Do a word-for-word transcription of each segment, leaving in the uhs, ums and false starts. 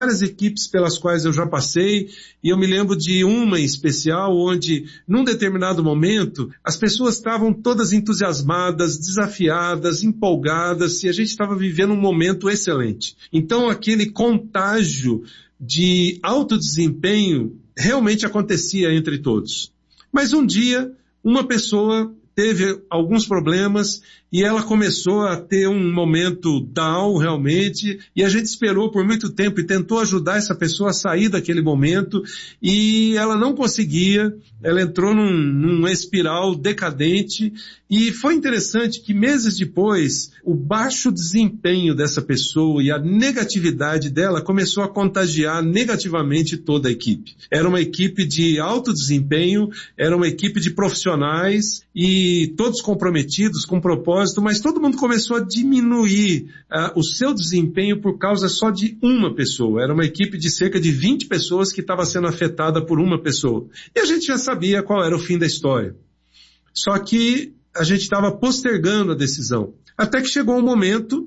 várias equipes pelas quais eu já passei, e eu me lembro de uma em especial, onde, num determinado momento, as pessoas estavam todas entusiasmadas, desafiadas, empolgadas, e a gente estava vivendo um momento excelente. Então, aquele contágio de alto desempenho realmente acontecia entre todos. Mas um dia, uma pessoa teve alguns problemas e ela começou a ter um momento down realmente, e a gente esperou por muito tempo e tentou ajudar essa pessoa a sair daquele momento, e ela não conseguia, ela entrou num, num espiral decadente, e foi interessante que meses depois, o baixo desempenho dessa pessoa e a negatividade dela começou a contagiar negativamente toda a equipe. Era uma equipe de alto desempenho, era uma equipe de profissionais, e todos comprometidos com propósito, mas todo mundo começou a diminuir uh, o seu desempenho por causa só de uma pessoa. Era uma equipe de cerca de vinte pessoas que estava sendo afetada por uma pessoa. E a gente já sabia qual era o fim da história. Só que a gente estava postergando a decisão. Até que chegou um momento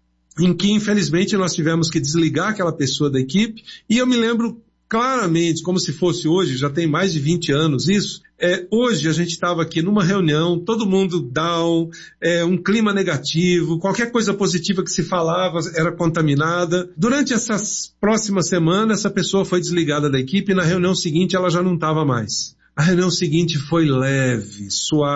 em que, infelizmente, nós tivemos que desligar aquela pessoa da equipe, e eu me lembro claramente, como se fosse hoje, já tem mais de vinte anos isso, é, hoje a gente estava aqui numa reunião, todo mundo down, é, um clima negativo, qualquer coisa positiva que se falava era contaminada. Durante essas próximas semanas, essa pessoa foi desligada da equipe, e na reunião seguinte ela já não estava mais. A reunião seguinte foi leve,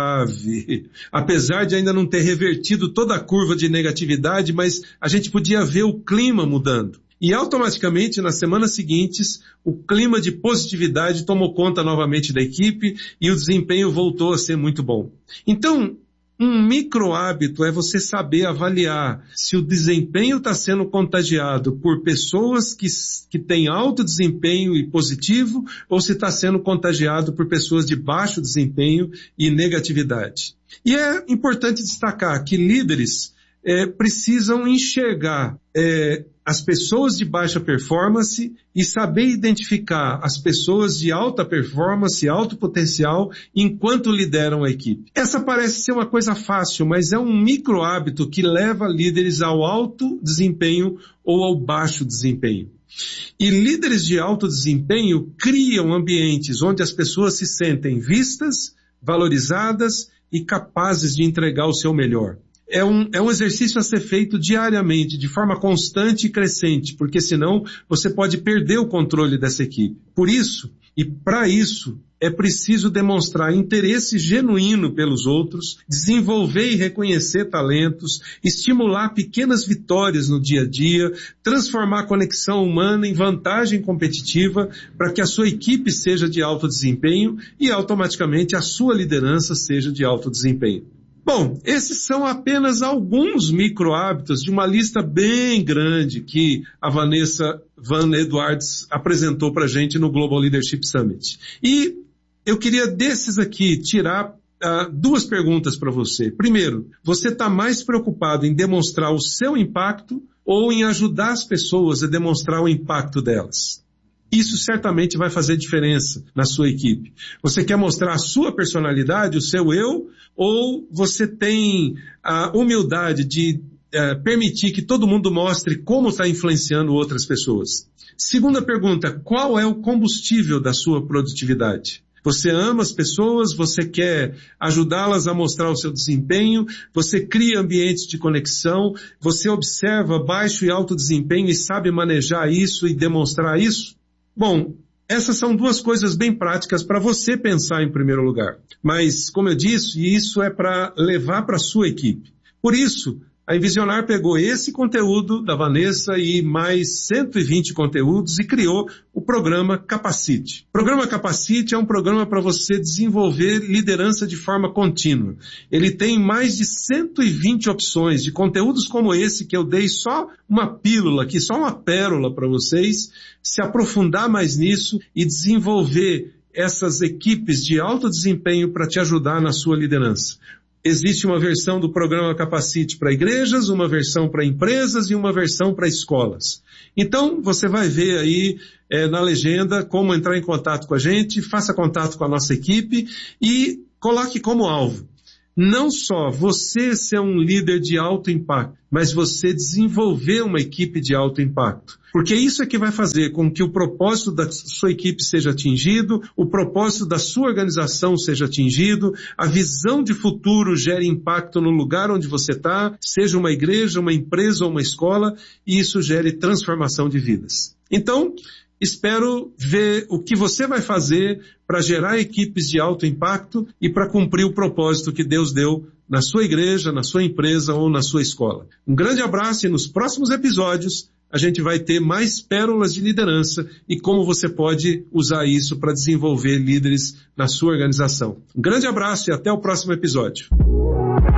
suave, apesar de ainda não ter revertido toda a curva de negatividade, mas a gente podia ver o clima mudando. E automaticamente, nas semanas seguintes, o clima de positividade tomou conta novamente da equipe e o desempenho voltou a ser muito bom. Então, um micro hábito é você saber avaliar se o desempenho está sendo contagiado por pessoas que, que têm alto desempenho e positivo, ou se está sendo contagiado por pessoas de baixo desempenho e negatividade. E é importante destacar que líderes é, precisam enxergar é, as pessoas de baixa performance e saber identificar as pessoas de alta performance, alto potencial, enquanto lideram a equipe. Essa parece ser uma coisa fácil, mas é um micro hábito que leva líderes ao alto desempenho ou ao baixo desempenho. E líderes de alto desempenho criam ambientes onde as pessoas se sentem vistas, valorizadas e capazes de entregar o seu melhor. É um, é um exercício a ser feito diariamente, de forma constante e crescente, porque senão você pode perder o controle dessa equipe. Por isso, e para isso, é preciso demonstrar interesse genuíno pelos outros, desenvolver e reconhecer talentos, estimular pequenas vitórias no dia a dia, transformar a conexão humana em vantagem competitiva para que a sua equipe seja de alto desempenho e automaticamente a sua liderança seja de alto desempenho. Bom, esses são apenas alguns micro hábitos de uma lista bem grande que a Vanessa Van Edwards apresentou para a gente no Global Leadership Summit. E eu queria desses aqui tirar uh, duas perguntas para você. Primeiro, você está mais preocupado em demonstrar o seu impacto ou em ajudar as pessoas a demonstrar o impacto delas? Isso certamente vai fazer diferença na sua equipe. Você quer mostrar a sua personalidade, o seu eu, ou você tem a humildade de uh, permitir que todo mundo mostre como está influenciando outras pessoas? Segunda pergunta, qual é o combustível da sua produtividade? Você ama as pessoas, você quer ajudá-las a mostrar o seu desempenho, você cria ambientes de conexão, você observa baixo e alto desempenho e sabe manejar isso e demonstrar isso? Bom, essas são duas coisas bem práticas para você pensar em primeiro lugar. Mas, como eu disse, isso é para levar para a sua equipe. Por isso, a Envisionar pegou esse conteúdo da Vanessa e mais cento e vinte conteúdos e criou o programa Capacite. O programa Capacite é um programa para você desenvolver liderança de forma contínua. Ele tem mais de cento e vinte opções de conteúdos como esse que eu dei só uma pílula aqui, só uma pérola para vocês se aprofundar mais nisso e desenvolver essas equipes de alto desempenho para te ajudar na sua liderança. Existe uma versão do programa Capacite para igrejas, uma versão para empresas e uma versão para escolas. Então, você vai ver aí é, na legenda como entrar em contato com a gente, faça contato com a nossa equipe e coloque como alvo. não só você ser um líder de alto impacto, mas você desenvolver uma equipe de alto impacto. Porque isso é que vai fazer com que o propósito da sua equipe seja atingido, o propósito da sua organização seja atingido, a visão de futuro gere impacto no lugar onde você está, seja uma igreja, uma empresa ou uma escola, e isso gere transformação de vidas. Então, espero ver o que você vai fazer para gerar equipes de alto impacto e para cumprir o propósito que Deus deu na sua igreja, na sua empresa ou na sua escola. Um grande abraço e nos próximos episódios a gente vai ter mais pérolas de liderança e como você pode usar isso para desenvolver líderes na sua organização. Um grande abraço e até o próximo episódio.